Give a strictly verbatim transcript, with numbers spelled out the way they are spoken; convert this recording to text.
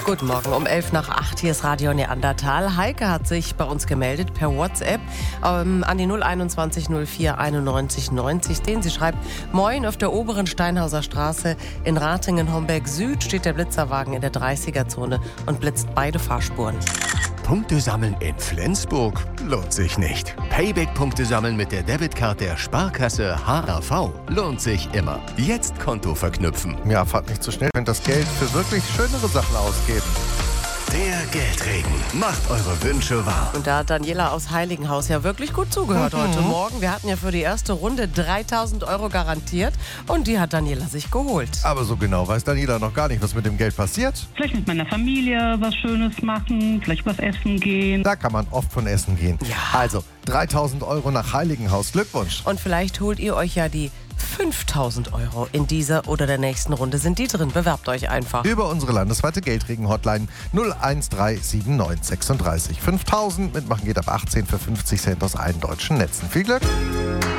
Guten Morgen, um elf nach acht, hier ist Radio Neandertal. Heike hat sich bei uns gemeldet per WhatsApp ähm, an die null einundzwanzig null vier einundneunzig neunzig. Den sie schreibt: Moin, auf der oberen Steinhauser Straße in Ratingen-Homberg Süd steht der Blitzerwagen in der dreißiger-Zone und blitzt beide Fahrspuren. Punkte sammeln in Flensburg lohnt sich nicht. Payback-Punkte sammeln mit der Debitkarte der Sparkasse H R V lohnt sich immer. Jetzt Konto verknüpfen. Ja, fahrt nicht zu schnell, könnt das Geld für wirklich schönere Sachen ausgeben. Der Geldregen macht eure Wünsche wahr. Und da hat Daniela aus Heiligenhaus ja wirklich gut zugehört Mhm. heute Morgen. Wir hatten ja für die erste Runde dreitausend Euro garantiert und die hat Daniela sich geholt. Aber so genau weiß Daniela noch gar nicht, was mit dem Geld passiert. Vielleicht mit meiner Familie was Schönes machen, vielleicht was essen gehen. Da kann man oft von essen gehen. Ja. Also dreitausend Euro nach Heiligenhaus. Glückwunsch. Und vielleicht holt ihr euch ja die fünftausend Euro. In dieser oder der nächsten Runde sind die drin. Bewerbt euch einfach. Über unsere landesweite Geldregen-Hotline null eins drei sieben neun sechsunddreißig fünftausend. Mitmachen geht ab achtzehn für fünfzig Cent aus allen deutschen Netzen. Viel Glück!